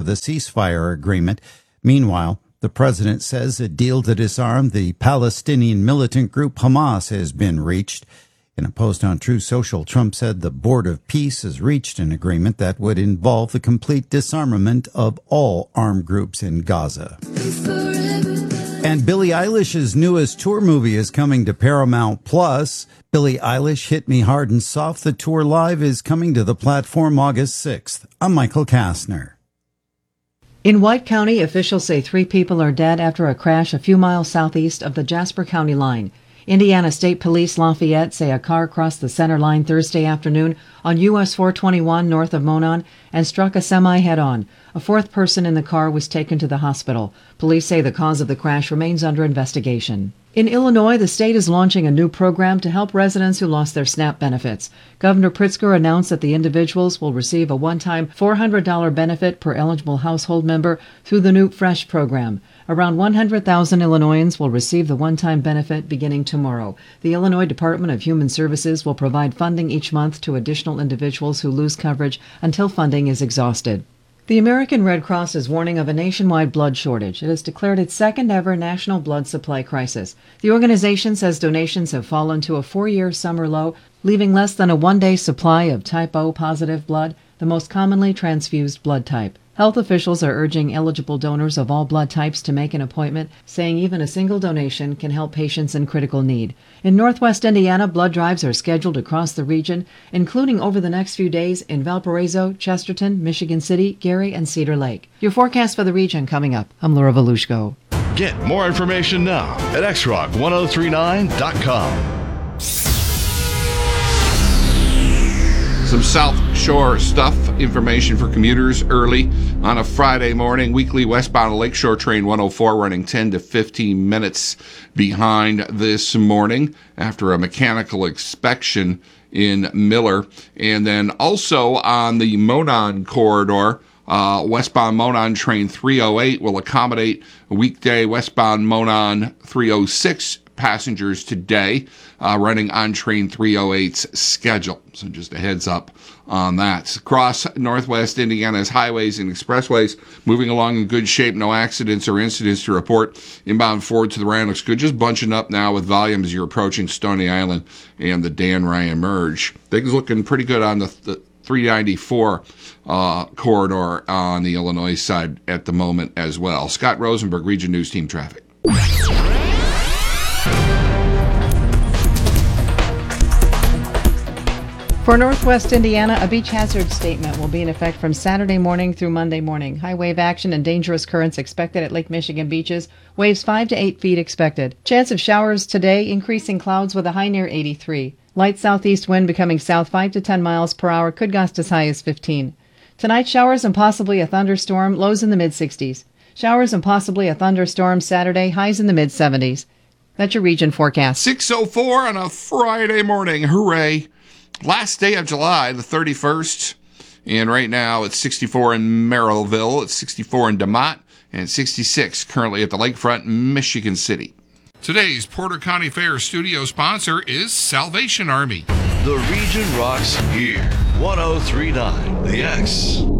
the ceasefire agreement. Meanwhile, the president says a deal to disarm the Palestinian militant group Hamas has been reached. In a post on Truth Social, Trump said the Board of Peace has reached an agreement that would involve the complete disarmament of all armed groups in Gaza. And Billie Eilish's newest tour movie is coming to Paramount Plus. Billie Eilish, Hit Me Hard and Soft, the tour live, is coming to the platform August 6th. I'm Michael Kastner. In White County, officials say 3 people are dead after a crash a few miles southeast of the Jasper County line. Indiana State Police Lafayette say a car crossed the center line Thursday afternoon on US 421 north of Monon and struck a semi head-on. A 4th person in the car was taken to the hospital. Police say the cause of the crash remains under investigation. In Illinois, the state is launching a new program to help residents who lost their SNAP benefits. Governor Pritzker announced that the individuals will receive a one-time $400 benefit per eligible household member through the new Fresh program. Around 100,000 Illinoisans will receive the one-time benefit beginning tomorrow. The Illinois Department of Human Services will provide funding each month to additional individuals who lose coverage until funding is exhausted. The American Red Cross is warning of a nationwide blood shortage. It has declared its second-ever national blood supply crisis. The organization says donations have fallen to a 4-year summer low, leaving less than a one-day supply of type O positive blood, the most commonly transfused blood type. Health officials are urging eligible donors of all blood types to make an appointment, saying even a single donation can help patients in critical need. In Northwest Indiana, blood drives are scheduled across the region, including over the next few days in Valparaiso, Chesterton, Michigan City, Gary, and Cedar Lake. Your forecast for the region coming up. I'm Laura Volushko. Get more information now at xrock1039.com. Some South Shore stuff, information for commuters early on a Friday morning. Weekly westbound Lakeshore Train 104 running 10 to 15 minutes behind this morning after a mechanical inspection in Miller. And then also on the Monon corridor, westbound Monon Train 308 will accommodate weekday westbound Monon 306 passengers today, running on Train 308's schedule. So just a heads up on that. Across Northwest Indiana's highways and expressways, moving along in good shape. No accidents or incidents to report. Inbound forward to the Ryan looks good. Just bunching up now with volume as you're approaching Stony Island and the Dan Ryan merge. Things looking pretty good on the 394 corridor on the Illinois side at the moment as well. Scott Rosenberg, Region News Team Traffic. For Northwest Indiana, a beach hazard statement will be in effect from Saturday morning through Monday morning. High wave action and dangerous currents expected at Lake Michigan beaches. Waves 5 to 8 feet expected. Chance of showers today, increasing clouds with a high near 83. Light southeast wind becoming south 5 to 10 miles per hour, could gust as high as 15. Tonight, showers and possibly a thunderstorm, lows in the mid-60s. Showers and possibly a thunderstorm Saturday, highs in the mid-70s. That's your region forecast. 6:04 on a Friday morning. Hooray. Last day of July, the 31st, and right now it's 64 in Merrillville, it's 64 in DeMotte, and 66 currently at the lakefront in Michigan City. Today's Porter County Fair studio sponsor is Salvation Army. The region rocks here. 103.9 The X.